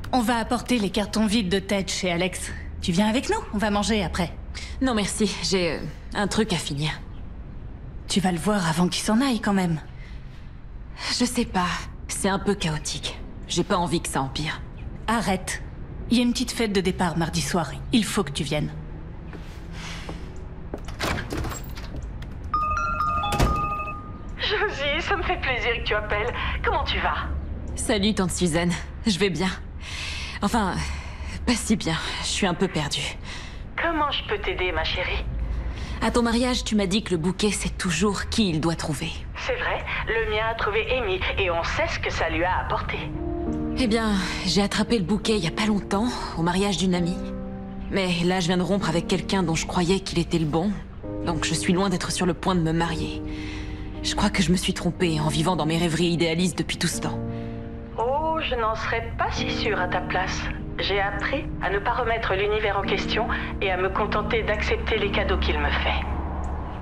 On va apporter les cartons vides de Ted chez Alex. Tu viens avec nous? On va manger après. Non merci, j'ai un truc à finir. Tu vas le voir avant qu'il s'en aille quand même. Je sais pas, c'est un peu chaotique. J'ai pas envie que ça empire. Arrête. Il y a une petite fête de départ mardi soir. Il faut que tu viennes. Josie, ça me fait plaisir que tu appelles. Comment tu vas? Salut tante Suzanne, je vais bien. Enfin, pas si bien, je suis un peu perdue. Comment je peux t'aider, ma chérie? À ton mariage, tu m'as dit que le bouquet, c'est toujours qui il doit trouver. C'est vrai, le mien a trouvé Amy et on sait ce que ça lui a apporté. Eh bien, j'ai attrapé le bouquet il y a pas longtemps, au mariage d'une amie. Mais là, je viens de rompre avec quelqu'un dont je croyais qu'il était le bon. Donc je suis loin d'être sur le point de me marier. Je crois que je me suis trompée en vivant dans mes rêveries idéalistes depuis tout ce temps. Oh, je n'en serais pas si sûre à ta place. J'ai appris à ne pas remettre l'univers en question et à me contenter d'accepter les cadeaux qu'il me fait.